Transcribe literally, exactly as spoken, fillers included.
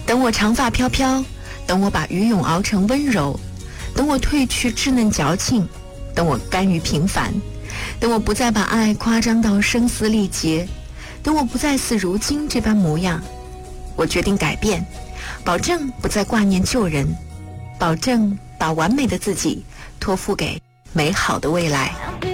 等我长发飘飘，等我把鱼涌熬成温柔，等我褪去稚嫩矫情，等我甘于平凡，等我不再把爱夸张到声嘶力竭，等我不再似如今这般模样，我决定改变，保证不再挂念旧人，保证把完美的自己托付给美好的未来。